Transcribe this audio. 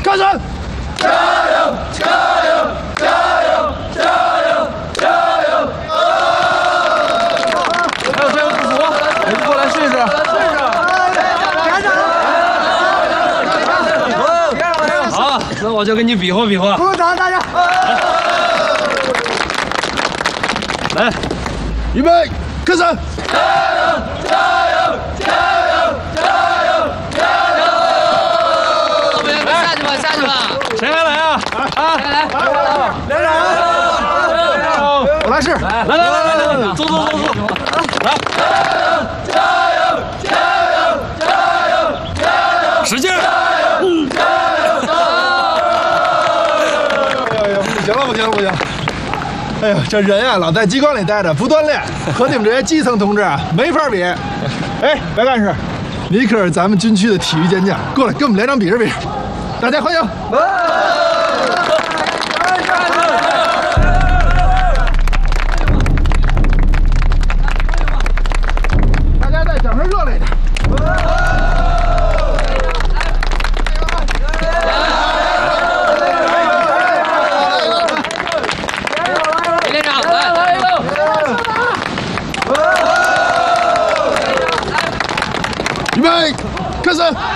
开始！加油！加油！加油！加油！加油！还有最后字符，你们过来试试。好，那我就跟你比划比划。鼓掌，大家！来，预备，开始！加油！加油！加油！加油！加油！下去吧，下去吧。谁还来啊？啊！来，连长，我来试。来，走，来！加油！加油！加油！加油！使劲！加油！不行！哎呦，这人啊，老在机关里待着，不锻炼，和你们这些基层同志啊没法比。哎，白干事，你可是咱们军区的体育健将，过来跟我们连长比试。大家欢迎！大家再掌声热烈点！连长，来！预备，开始！